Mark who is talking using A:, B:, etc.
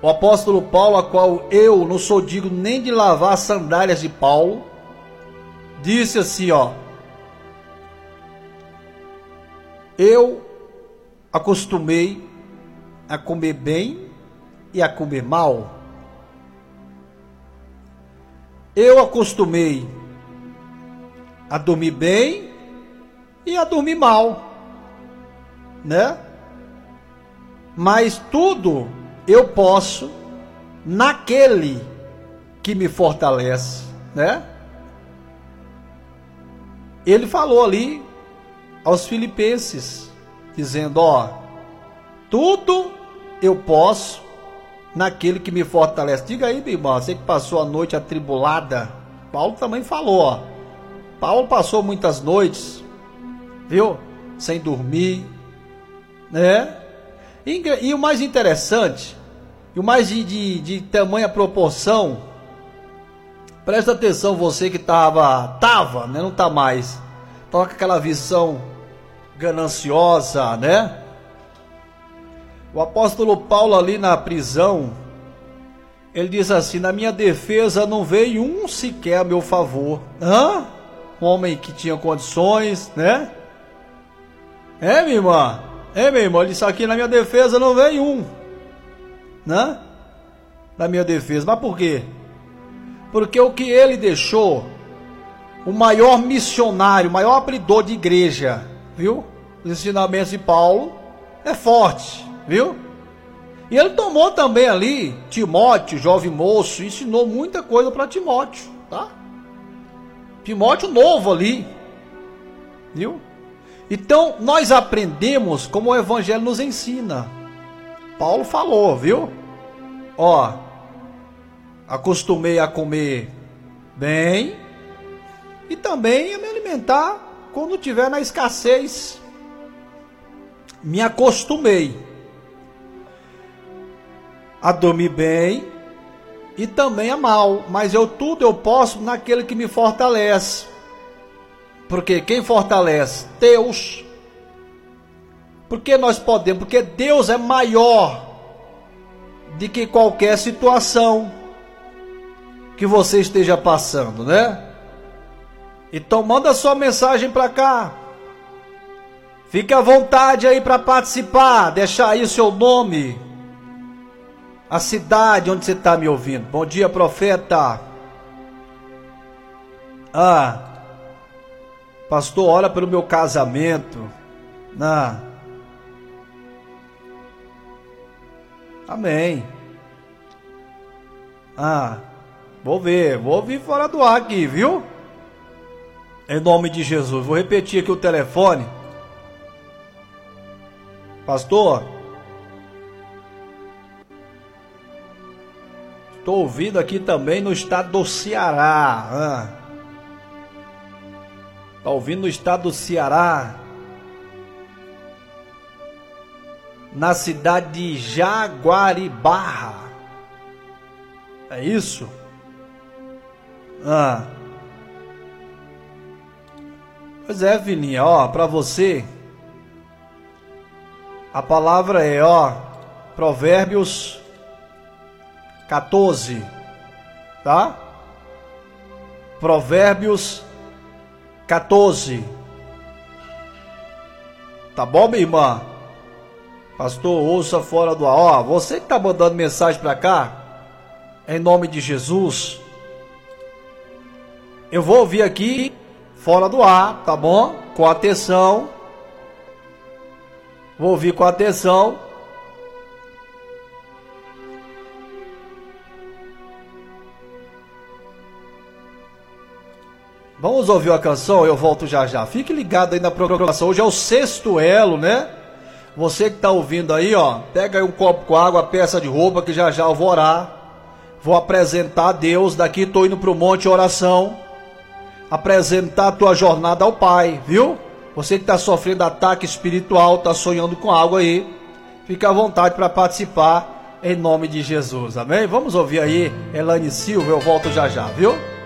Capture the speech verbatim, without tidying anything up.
A: O apóstolo Paulo, a qual eu não sou digno nem de lavar as sandálias de Paulo, disse assim, ó: eu acostumei a comer bem e a comer mal. Eu acostumei a dormir bem e a dormir mal, né? Mas tudo eu posso naquele que me fortalece, né? Ele falou ali aos filipenses, dizendo, ó, tudo eu posso naquele que me fortalece. Diga aí, meu irmão, você que passou a noite atribulada. Paulo também falou, ó. Paulo passou muitas noites, viu? Sem dormir, né? E, e o mais interessante, e o mais de, de, de tamanha proporção, presta atenção, você que tava, tava, né? Não tá mais. Tava com aquela visão gananciosa, né? O apóstolo Paulo ali na prisão, ele diz assim, na minha defesa não veio um sequer a meu favor. Hã? Um homem que tinha condições, né? É, minha irmã? É, meu irmão, ele disse aqui, na minha defesa não veio um, né? Na minha defesa, mas por quê? Porque o que ele deixou, o maior missionário, o maior abridor de igreja, viu? Os ensinamentos de Paulo é forte, viu? E ele tomou também ali Timóteo, jovem moço, ensinou muita coisa para Timóteo, tá? Timóteo novo ali, viu? Então nós aprendemos como o evangelho nos ensina. Paulo falou, viu? Ó, acostumei a comer bem e também a me alimentar quando tiver na escassez. Me acostumei a dormir bem e também a mal, mas eu tudo eu posso naquele que me fortalece. Porque quem fortalece? Deus. Porque nós podemos, porque Deus é maior do que qualquer situação que você esteja passando, né? Então manda sua mensagem para cá. Fique à vontade aí para participar, deixar aí o seu nome, a cidade onde você está me ouvindo. Bom dia, profeta. Ah, pastor, ora pelo meu casamento. Ah. Amém. Ah, vou ver, vou ouvir fora do ar aqui, viu? Em nome de Jesus, vou repetir aqui o telefone. Pastor, estou ouvindo aqui também no estado do Ceará. Ah. Está ouvindo no estado do Ceará, na cidade de Jaguaribarra. É isso? Ah. Pois é, filhinha, ó, para você, a palavra é, ó, Provérbios quatorze, tá? Provérbios quatorze. Tá bom, minha irmã? Pastor, ouça fora do ar. Ó, você que tá mandando mensagem para cá, em nome de Jesus, eu vou ouvir aqui fora do ar, tá bom? Com atenção. Vou ouvir com atenção. Vamos ouvir a canção, eu volto já já. Fique ligado aí na programação. Hoje é o sexto elo, né? Você que está ouvindo aí, ó, pega aí um copo com água, peça de roupa, que já já eu vou orar. Vou apresentar a Deus. Daqui estou indo para o monte oração. Apresentar a tua jornada ao Pai, viu? Você que está sofrendo ataque espiritual, está sonhando com algo aí, fica à vontade para participar, em nome de Jesus, amém? Vamos ouvir aí Elaine Silva, eu volto já já, viu?